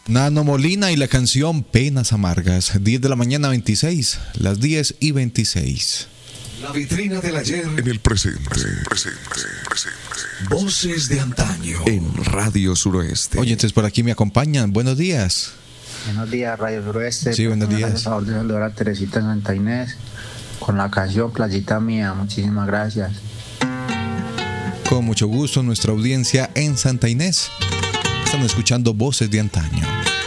Nano Molina y la canción Penas Amargas. 10 de la mañana 26, las 10:26. La vitrina del ayer En el presente. Voces de antaño En Radio Suroeste. Oyentes por aquí me acompañan. Buenos días. Buenos días, Radio Suroeste. Sí, buenos días. Por favor de saludar a Teresita en Santa Inés con la canción Playita Mía. Muchísimas gracias. Con mucho gusto, nuestra audiencia en Santa Inés. Están escuchando Voces de Antaño.